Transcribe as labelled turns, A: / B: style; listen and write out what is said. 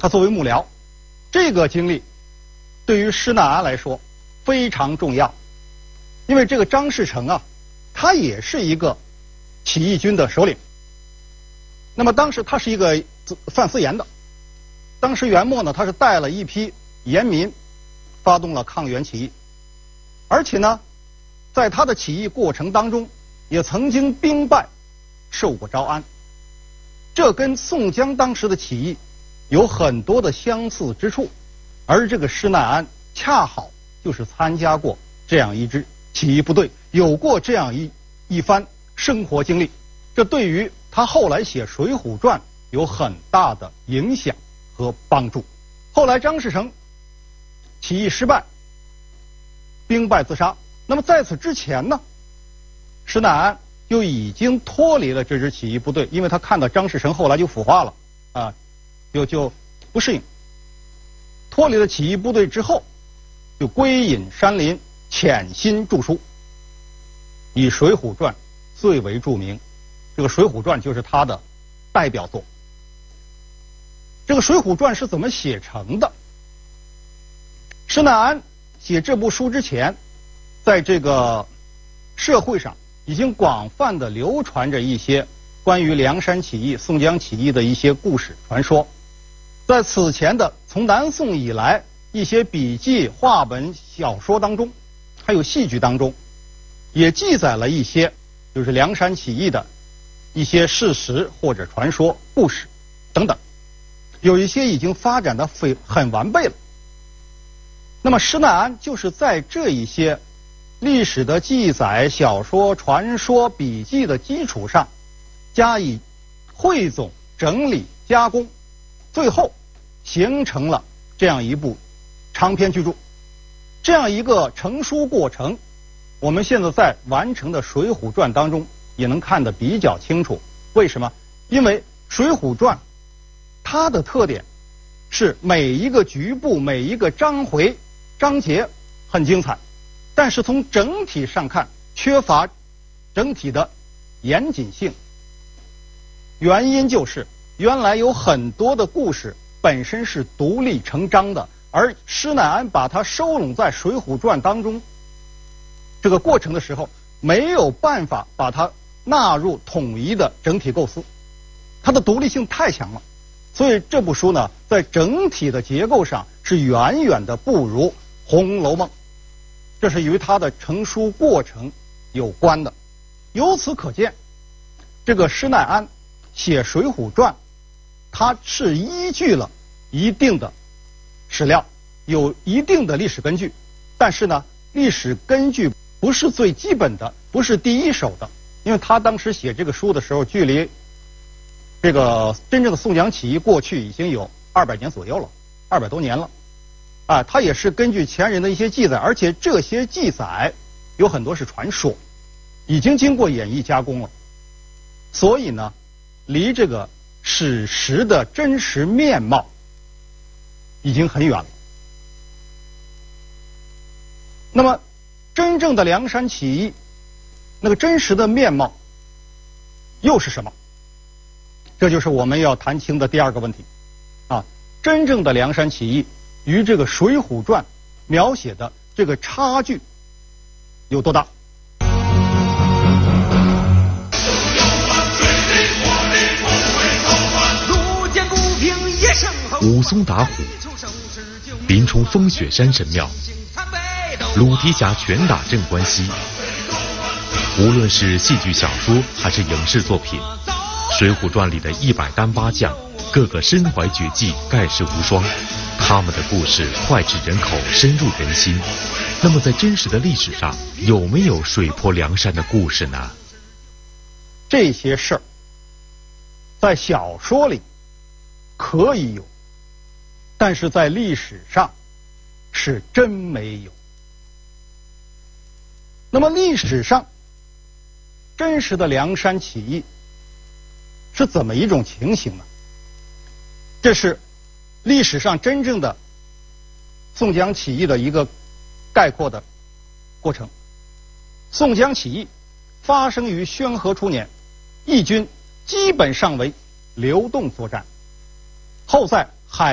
A: 他作为幕僚，这个经历对于施耐庵来说非常重要，因为这个张士诚啊，他也是一个起义军的首领。那么当时他是一个范思盐的，当时元末呢，他是带了一批盐民发动了抗元起义，而且呢，在他的起义过程当中，也曾经兵败，受过招安。这跟宋江当时的起义有很多的相似之处，而这个施耐庵恰好就是参加过这样一支起义部队，有过这样一番生活经历，这对于他后来写《水浒传》有很大的影响和帮助。后来张士诚起义失败，兵败自杀。那么在此之前呢，施耐庵就已经脱离了这支起义部队，因为他看到张士诚后来就腐化了啊，就不适应。脱离了起义部队之后，就归隐山林，潜心著书，以《水浒传》最为著名。这个《水浒传》就是他的代表作。这个《水浒传》是怎么写成的？施耐庵写这部书之前，在这个社会上已经广泛的流传着一些关于梁山起义、宋江起义的一些故事传说。在此前的从南宋以来一些笔记、话本、小说当中，还有戏剧当中，也记载了一些就是梁山起义的一些事实或者传说、故事等等，有一些已经发展的很完备了。那么施耐庵就是在这一些历史的记载、小说、传说、笔记的基础上，加以汇总、整理、加工，最后形成了这样一部长篇巨著。这样一个成书过程，我们现在在完成的《水浒传》当中也能看得比较清楚。为什么？因为《水浒传》它的特点是每一个局部、每一个章回、章节很精彩，但是从整体上看缺乏整体的严谨性。原因就是原来有很多的故事本身是独立成章的，而施耐庵把它收拢在《水浒传》当中这个过程的时候，没有办法把它纳入统一的整体构思，它的独立性太强了。所以这部书呢，在整体的结构上是远远的不如《红楼梦》，这是与它的成书过程有关的。由此可见，这个施耐庵写《水浒传》，它是依据了一定的史料，有一定的历史根据，但是呢，历史根据不是最基本的，不是第一手的，因为他当时写这个书的时候，距离这个真正的宋江起义过去已经有200年左右了，200多年了啊。他也是根据前人的一些记载，而且这些记载有很多是传说，已经经过演绎加工了，所以呢，离这个史实的真实面貌已经很远了。那么真正的梁山起义那个真实的面貌又是什么？这就是我们要谈清的第二个问题啊！真正的梁山起义与这个《水浒传》描写的这个差距有多大？
B: 武松打虎，林冲风雪山神庙，鲁提辖拳打镇关西。无论是戏剧小说还是影视作品，《水浒传》里的100单八将，个个身怀绝技，盖世无双。他们的故事脍炙人口，深入人心。那么在真实的历史上，有没有水泊梁山的故事呢？
A: 这些事儿在小说里可以有，但是在历史上是真没有。那么历史上真实的梁山起义是怎么一种情形呢？这是历史上真正的宋江起义的一个概括的过程。宋江起义发生于宣和初年，义军基本上为流动作战，后在